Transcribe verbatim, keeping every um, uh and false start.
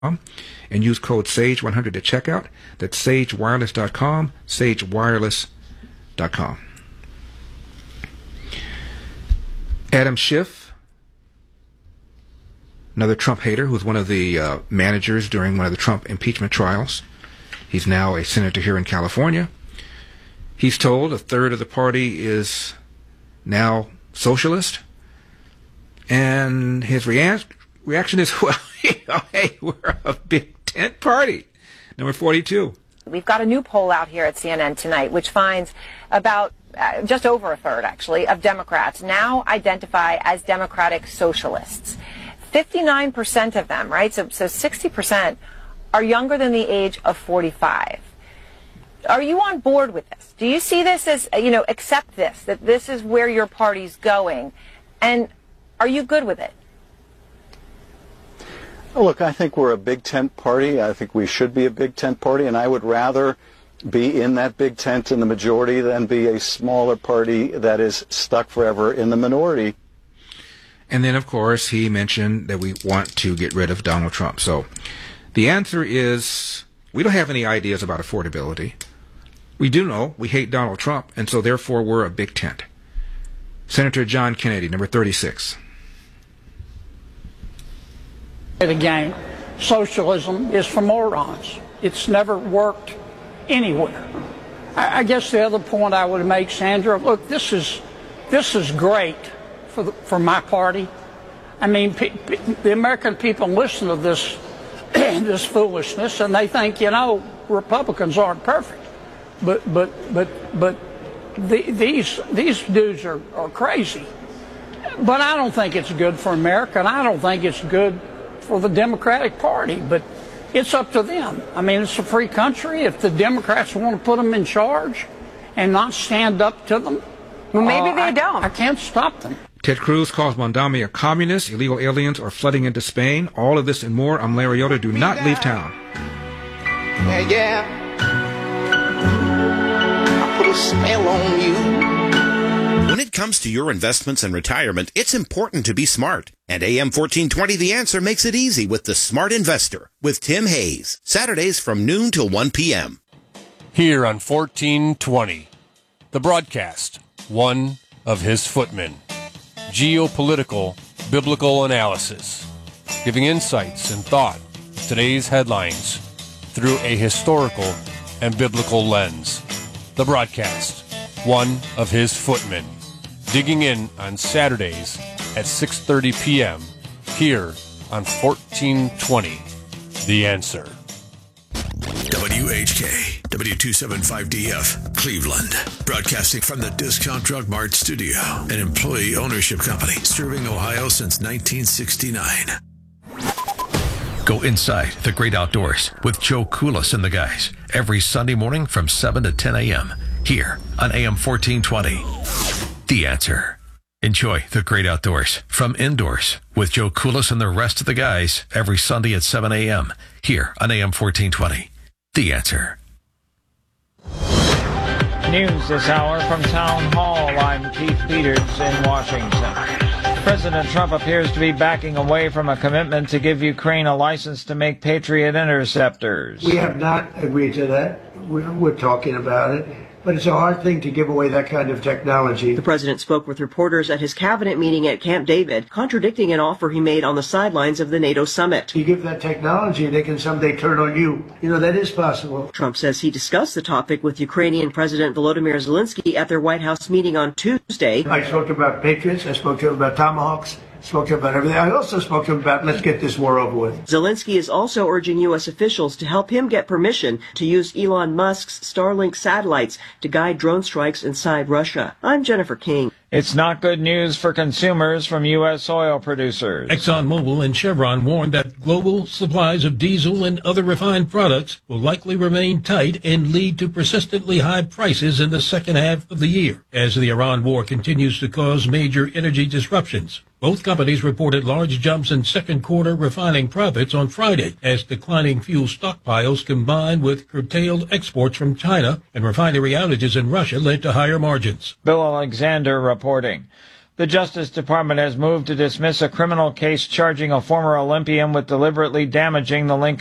and use code sage one hundred at checkout. That's sage wireless dot com, sage wireless dot com. Adam Schiff, another Trump hater who was one of the uh, managers during one of the Trump impeachment trials. He's now a senator here in California. He's told a third of the party is now socialist. And his rea- reaction is, well, you know, hey, we're a big tent party. Number forty-two. We've got a new poll out here at C N N tonight, which finds about uh, just over a third, actually, of Democrats now identify as Democratic socialists. fifty-nine percent of them, right? So, so sixty percent are younger than the age of forty-five. Are you on board with this? Do you see this as, you know, accept this, that this is where your party's going? And are you good with it? Look, I think we're a big tent party. I think we should be a big tent party, and I would rather be in that big tent in the majority than be a smaller party that is stuck forever in the minority. And then, of course, he mentioned that we want to get rid of Donald Trump. So the answer is we don't have any ideas about affordability. We do know we hate Donald Trump, and so therefore we're a big tent. Senator John Kennedy, number thirty-six. Again, socialism is for morons. It's never worked anywhere. I, I guess the other point I would make, Sandra, look, this is this is great for the, for my party. I mean, pe- pe- the American people listen to this this foolishness, and they think, you know, Republicans aren't perfect, but but but but the, these these dudes are, are crazy. But I don't think it's good for America, and I don't think it's good for the Democratic Party, but it's up to them. I mean, it's a free country. If the Democrats want to put them in charge and not stand up to them, well, maybe uh, they I, don't. I can't stop them. Ted Cruz calls Mondami a communist. Illegal aliens are flooding into Spain. All of this and more. I'm Larry Yoder. Do not leave town. Yeah, yeah. I put a spell on you. When it comes to your investments and retirement, it's important to be smart. And A M fourteen twenty The Answer makes it easy with The Smart Investor with Tim Hayes. Saturdays from noon till one p.m. Here on fourteen twenty, the broadcast, one of his footmen. Geopolitical, biblical analysis, giving insights and thought to today's headlines through a historical and biblical lens. The broadcast, one of his footmen, digging in on Saturdays at six thirty p.m. here on fourteen twenty, The Answer. W H K, W two seventy-five D F, Cleveland. Broadcasting from the Discount Drug Mart studio, an employee ownership company serving Ohio since nineteen sixty-nine. Go inside the great outdoors with Joe Koulis and the guys every Sunday morning from seven to ten a.m. here on A M fourteen twenty. The Answer. Enjoy the great outdoors from indoors with Joe Koulis and the rest of the guys every Sunday at seven a.m. here on A M fourteen twenty. The Answer. News this hour from Town Hall. I'm Keith Peters in Washington. President Trump appears to be backing away from a commitment to give Ukraine a license to make Patriot interceptors. We have not agreed to that. We're, we're talking about it. But it's a hard thing to give away that kind of technology. The president spoke with reporters at his cabinet meeting at Camp David, contradicting an offer he made on the sidelines of the NATO summit. You give that technology, they can someday turn on you. You know, that is possible. Trump says he discussed the topic with Ukrainian President Volodymyr Zelensky at their White House meeting on Tuesday. I spoke about Patriots. I spoke to him about Tomahawks. Spoke to him about everything. I also spoke to him about let's get this war over with. Zelensky is also urging U S officials to help him get permission to use Elon Musk's Starlink satellites to guide drone strikes inside Russia. I'm Jennifer King. It's not good news for consumers from U S oil producers. ExxonMobil and Chevron warned that global supplies of diesel and other refined products will likely remain tight and lead to persistently high prices in the second half of the year as the Iran war continues to cause major energy disruptions. Both companies reported large jumps in second quarter refining profits on Friday as declining fuel stockpiles combined with curtailed exports from China and refinery outages in Russia led to higher margins. Bill Alexander reporting. The Justice Department has moved to dismiss a criminal case charging a former Olympian with deliberately damaging the Lincoln